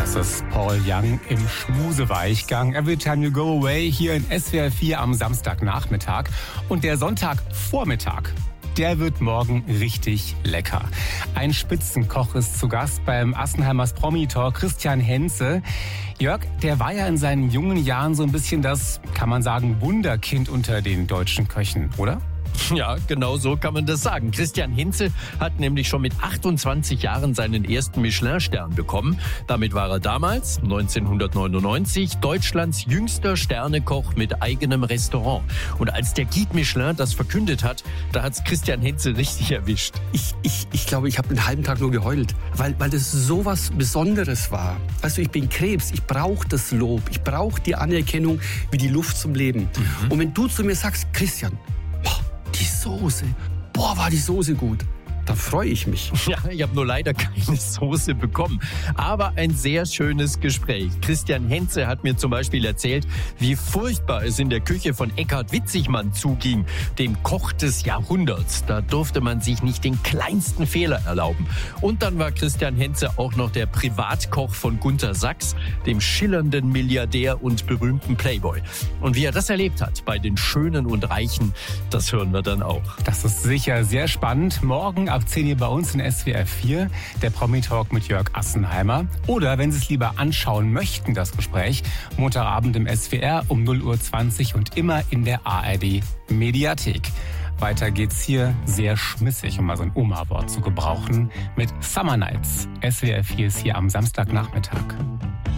Das ist Paul Young im Schmuseweichgang. Every Time You Go Away hier in SWR 4 am Samstagnachmittag. Und der Sonntagvormittag, der wird morgen richtig lecker. Ein Spitzenkoch ist zu Gast beim Assenheimers Promi-Talk, Christian Henze. Jörg, der war ja in seinen jungen Jahren so ein bisschen das, kann man sagen, Wunderkind unter den deutschen Köchen, oder? Ja, genau so kann man das sagen. Christian Henze hat nämlich schon mit 28 Jahren seinen ersten Michelin-Stern bekommen. Damit war er damals, 1999, Deutschlands jüngster Sternekoch mit eigenem Restaurant. Und als der Guide Michelin das verkündet hat, da hat's Christian Henze richtig erwischt. Ich glaube, ich habe einen halben Tag nur geheult, weil das so was Besonderes war. Weißt du, ich bin Krebs, ich brauche das Lob, ich brauche die Anerkennung wie die Luft zum Leben. Und wenn du zu mir sagst, Christian, die Soße, war die Soße gut. Da freue ich mich. Ja, ich habe nur leider keine Soße bekommen. Aber ein sehr schönes Gespräch. Christian Henze hat mir zum Beispiel erzählt, wie furchtbar es in der Küche von Eckhard Witzigmann zuging, dem Koch des Jahrhunderts. Da durfte man sich nicht den kleinsten Fehler erlauben. Und dann war Christian Henze auch noch der Privatkoch von Gunter Sachs, dem schillernden Milliardär und berühmten Playboy. Und wie er das erlebt hat bei den Schönen und Reichen, das hören wir dann auch. Das ist sicher sehr spannend. Morgen ab 10 Uhr bei uns in SWR 4, der Promi-Talk mit Jörg Assenheimer. Oder wenn Sie es lieber anschauen möchten, das Gespräch, Montagabend im SWR um 0:20 Uhr und immer in der ARD-Mediathek. Weiter geht's hier sehr schmissig, um mal so ein Oma-Wort zu gebrauchen, mit Summer Nights. SWR 4 ist hier am Samstagnachmittag.